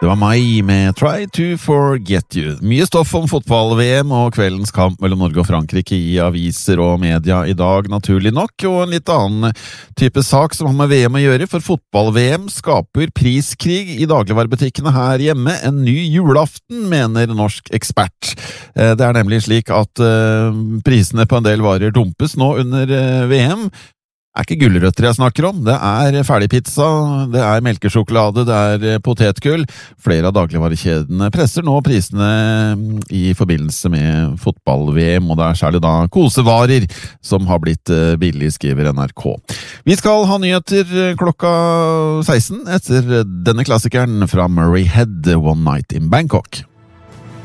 Det var meg med Try to Forget You. Mye stoff om fotball-VM og kveldens kamp mellom Norge og Frankrike i aviser og media i dag, naturlig nok, og en litt annen type sak som har med VM å gjøre, for fotball-VM skaper priskrig i dagligvarebutikkene her hjemme en ny julaften, mener norsk ekspert. Det er nemlig slik at prisene på en del varer dumpes nå under VM. Det er ikke gulrøtter jeg snakker om, det er ferdigpizza, det er melkesjokolade, det er potetgull. Flere av dagligvarekjedene presser nå prisene i forbindelse med fotball-VM, og det er særlig da kosevarer som har blitt billig, skriver NRK. Vi skal ha nyheter klokka 16 etter denne klassikeren fra Murray Head, One Night in Bangkok.